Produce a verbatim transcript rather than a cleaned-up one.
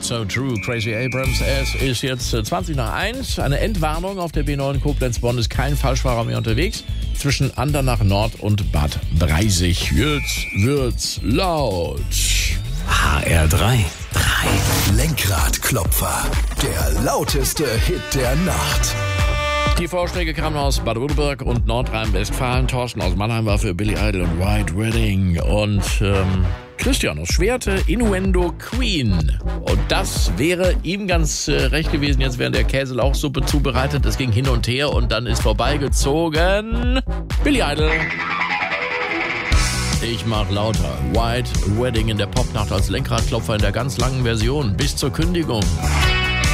So True, Crazy Abrams. Es ist jetzt zwanzig nach eins. Eine Entwarnung auf der B neun Koblenz-Bonn ist kein Falschfahrer mehr unterwegs. Zwischen Andernach Nord und Bad Breisig. Jetzt wird's laut. H R drei. drei. Lenkradklopfer. Der lauteste Hit der Nacht. Die Vorschläge kamen aus Baden-Württemberg und Nordrhein-Westfalen. Thorsten aus Mannheim war für Billy Idol und White Wedding. Und ähm, Christian aus Schwerte, Innuendo Queen. Und das wäre ihm ganz äh, recht gewesen, jetzt während der Käselauchsuppe zubereitet. Es ging hin und her und dann ist vorbeigezogen Billy Idol. Ich mach lauter. White Wedding in der Popnacht als Lenkradklopfer in der ganz langen Version bis zur Kündigung.